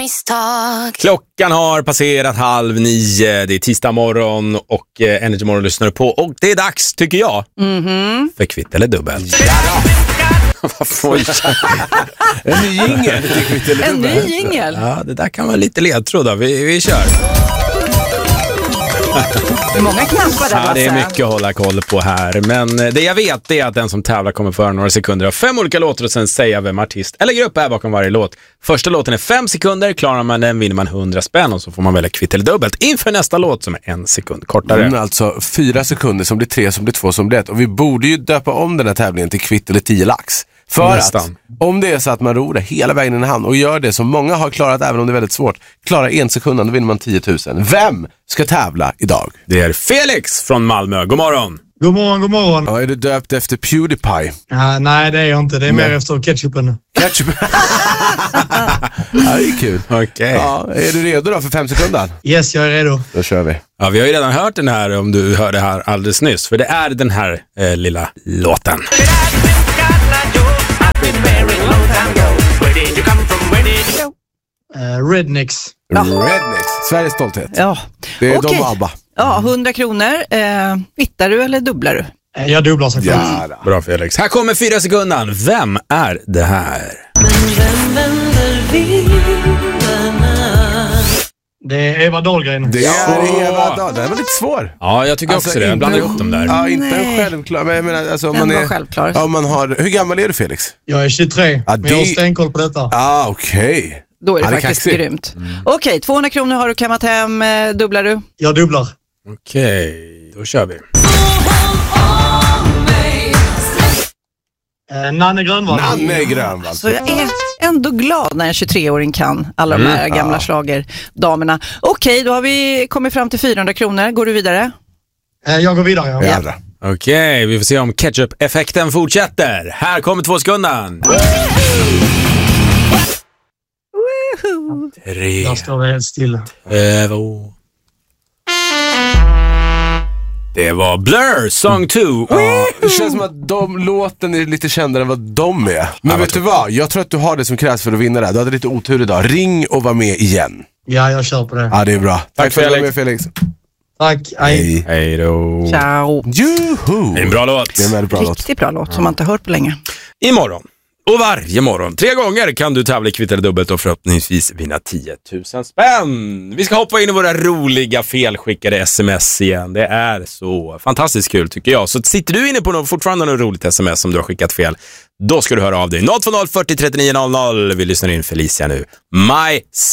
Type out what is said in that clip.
misstag. Klockan har passerat 8:30. Det är tisdag morgon och Energy Morgon lyssnar du på. Och det är dags, tycker jag, för kvitt eller dubbelt. En ny jingel. En ny jingel. Ja, det där kan vara lite ledtråd då. Vi kör. Det är många knappar där. Ja, det är mycket att hålla koll på här. Men det jag vet är att den som tävlar kommer föra några sekunder av 5 olika låtar och sen säga vem artist eller grupp är bakom varje låt. Första låten är 5 sekunder. Klarar man den vinner man 100 spänn och så får man välja kvitt eller dubbelt inför nästa låt som är 1 sekund kortare. Alltså 4 sekunder som blir 3, som blir 2, som blir 1. Och vi borde ju döpa om den här tävlingen till kvitt eller 10 lax. För nästan. att om det är så att man ror det hela vägen in i hand och gör det som många har klarat, även om det är väldigt svårt, klarar 1 sekund, då vinner man 10 000. Vem ska tävla idag? Det är Felix från Malmö. God morgon. God morgon, god morgon. Ja, är du döpt efter PewDiePie? Nej, det är jag inte. Det är mer efter ketchupen. Ketchup? Ja, det är kul. Okej. Ja, är du redo då för 5 sekunder? Yes, jag är redo. Då kör vi. Ja, vi har ju redan hört den här, om du hörde det här alldeles nyss. För det är den här lilla låten. Rednecks. Ja. Rednecks, Sveriges stolthet. Ja. Det är Okej. de och ABBA. Ja, 100 kronor. Vittar du eller dubblar du? Jag dubblar såklart. Ja, då. Bra Felix. Här kommer 4 sekunder. Vem är det här? Det är Eva Dahlgren. Det är Eva Dahl. Den var lite svår. Ja, jag tycker också det. Jag blandar ihop dem där. Ja, inte en Nej. självklar. Men jag menar, alltså, om Den man var är... självklar. Ja, man har... Hur gammal är du, Felix? Jag är 23, Ja, men jag har stenkoll på detta. Ah, okej. Då är det Ja, faktiskt kaxigt. grymt. Okej, 200 kronor har du kammat hem. Dubblar du? Jag dubblar. Okej, då kör vi. Nanne Grönvall. Nanne Grönvall. Så jag är ändå glad när en 23-åring kan alla de här gamla schlagerdamerna. Okej, då har vi kommit fram till 400 kronor. Går du vidare? Jag går vidare, ja. Jävlar. Okej, vi får se om ketchup-effekten fortsätter. Här kommer 2 sekunder. 3, Där står det helt still. 2. Det var Blur, Song 2. Ja, det känns som att låten är lite kändare än vad de är. Men vet du vad? Jag tror att du har det som krävs för att vinna det här. Du hade lite otur idag. Ring och var med igen. Ja, jag kör på det. Ja, det är bra. Tack för att du var med, Felix. Felix. Tack, hej. Hej då. Ciao. Juhu! En bra låt. Det är en väldigt bra låt. Riktigt bra låt som man inte hört på länge. Imorgon. Och varje morgon, 3 gånger kan du tävla i kvitt eller dubbelt och förhoppningsvis vinna 10 000 spänn. Vi ska hoppa in i våra roliga felskickade sms igen. Det är så fantastiskt kul tycker jag. Så sitter du inne på fortfarande något roligt sms som du har skickat fel, då ska du höra av dig. 020 40 39 00. Vi lyssnar in Felicia nu. My